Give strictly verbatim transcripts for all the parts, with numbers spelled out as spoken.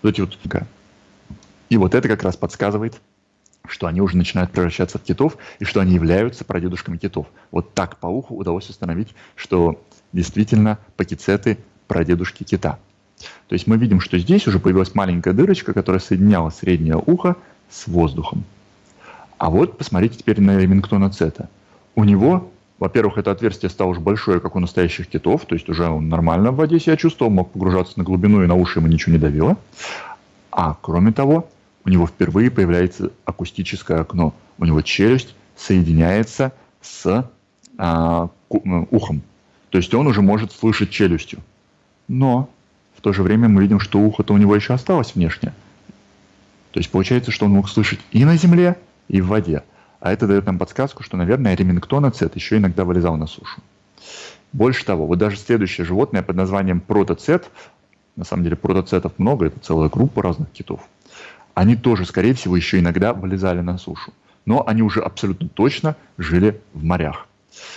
Вот эти вот. И вот это как раз подсказывает, что они уже начинают превращаться в китов, и что они являются прадедушками китов. Вот так по уху удалось установить, что действительно пакицеты прадедушки кита. То есть мы видим, что здесь уже появилась маленькая дырочка, которая соединяла среднее ухо с воздухом. А вот посмотрите теперь на ремингтона цета. У него, во-первых, это отверстие стало уже большое, как у настоящих китов, то есть уже он нормально в воде себя чувствовал, мог погружаться на глубину, и на уши ему ничего не давило. А кроме того, у него впервые появляется акустическое окно. У него челюсть соединяется с а, ухом. То есть он уже может слышать челюстью. Но в то же время мы видим, что ухо-то у него еще осталось внешне. То есть получается, что он мог слышать и на земле, и в воде. А это дает нам подсказку, что, наверное, ремингтона цет еще иногда вылезал на сушу. Больше того, вот даже следующее животное под названием протоцет, на самом деле протоцетов много, это целая группа разных китов, они тоже, скорее всего, еще иногда вылезали на сушу. Но они уже абсолютно точно жили в морях.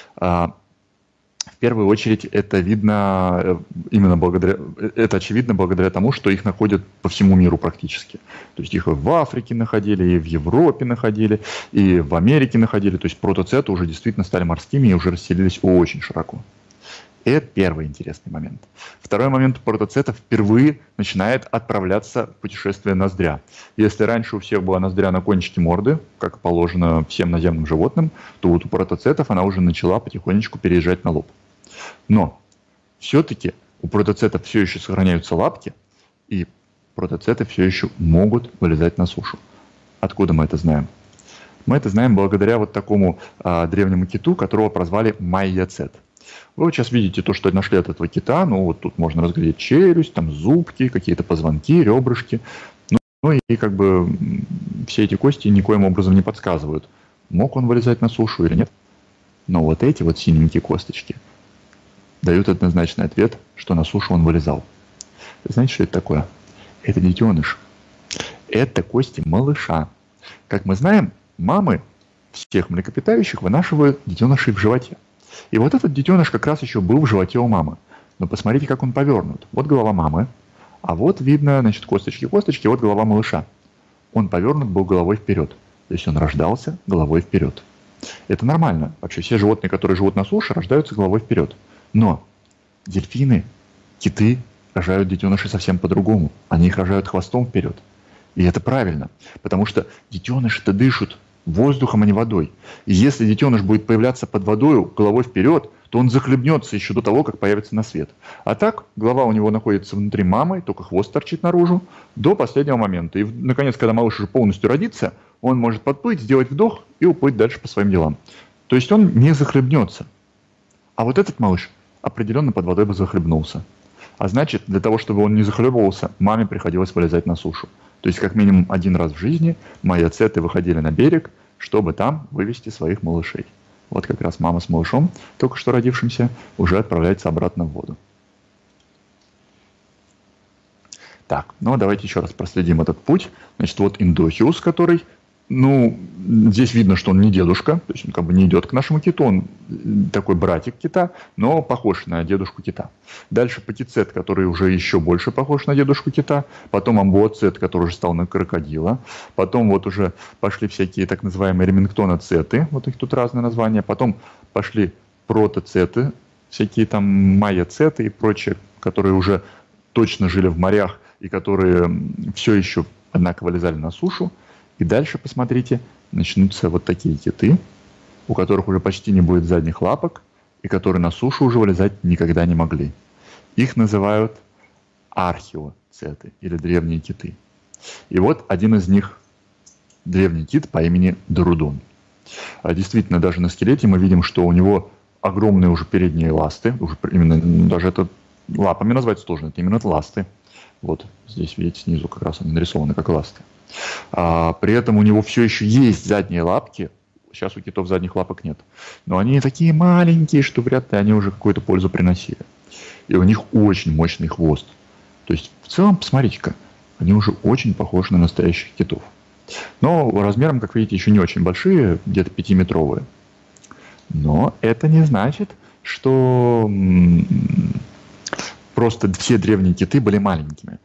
В первую очередь это видно именно благодаря, это очевидно благодаря тому, что их находят по всему миру практически. То есть их и в Африке находили, и в Европе находили, и в Америке находили. То есть протоцеты уже действительно стали морскими и уже расселились очень широко. Это первый интересный момент. Второй момент: протоцета впервые начинает отправляться в путешествие ноздря. Если раньше у всех была ноздря на кончике морды, как положено всем наземным животным, то вот у протоцетов она уже начала потихонечку переезжать на лоб. Но все-таки у протоцетов все еще сохраняются лапки, и протоцеты все еще могут вылезать на сушу. Откуда мы это знаем? Мы это знаем благодаря вот такому а, древнему киту, которого прозвали майяцет. Вы вот сейчас видите то, что нашли от этого кита. Ну, вот тут можно разглядеть челюсть, там зубки, какие-то позвонки, ребрышки. Ну, ну и как бы все эти кости никоим образом не подсказывают, мог он вылезать на сушу или нет. Но вот эти вот синенькие косточки дают однозначный ответ, что на сушу он вылезал. Знаете, что это такое? Это детеныш. Это кости малыша. Как мы знаем, мамы всех млекопитающих вынашивают детенышей в животе. И вот этот детеныш как раз еще был в животе у мамы. Но посмотрите, как он повернут. Вот голова мамы, а вот видно, значит, косточки-косточки, вот голова малыша. Он повернут был головой вперед. То есть он рождался головой вперед. Это нормально. Вообще все животные, которые живут на суше, рождаются головой вперед. Но дельфины, киты рожают детенышей совсем по-другому. Они их рожают хвостом вперед. И это правильно, потому что детеныши-то дышат воздухом, а не водой. И если детеныш будет появляться под водой головой вперед, то он захлебнется еще до того, как появится на свет. А так, голова у него находится внутри мамы, только хвост торчит наружу, до последнего момента. И, наконец, когда малыш уже полностью родится, он может подплыть, сделать вдох и уплыть дальше по своим делам. То есть он не захлебнется. А вот этот малыш определенно под водой бы захлебнулся. А значит, для того, чтобы он не захлебывался, маме приходилось вылезать на сушу. То есть как минимум один раз в жизни майяцеты выходили на берег, чтобы там вывести своих малышей. Вот как раз мама с малышом, только что родившимся, уже отправляется обратно в воду. Так, ну давайте еще раз проследим этот путь. Значит, вот Индохиус, который, ну, здесь видно, что он не дедушка, то есть он как бы не идет к нашему киту, он такой братик кита, но похож на дедушку кита. Дальше патицет, который уже еще больше похож на дедушку кита, потом амбуоцет, который уже стал на крокодила, потом вот уже пошли всякие так называемые ремингтоноцеты, вот их тут разные названия, потом пошли протоцеты, всякие там майяцеты и прочие, которые уже точно жили в морях и которые все еще, однако, вылезали на сушу. И дальше, посмотрите, начнутся вот такие киты, у которых уже почти не будет задних лапок, и которые на сушу уже вылезать никогда не могли. Их называют археоцеты, или древние киты. И вот один из них, древний кит по имени Дорудон. А действительно, даже на скелете мы видим, что у него огромные уже передние ласты, уже именно, даже это лапами назвать сложно, это именно ласты. Вот здесь, видите, снизу как раз они нарисованы как ласты. А, при этом у него все еще есть задние лапки. Сейчас у китов задних лапок нет. Но они такие маленькие, что вряд ли они уже какую-то пользу приносили. И у них очень мощный хвост. То есть в целом, посмотрите-ка, они уже очень похожи на настоящих китов. Но размером, как видите, еще не очень большие, где-то пятиметровые. Но это не значит, что просто все древние киты были маленькими.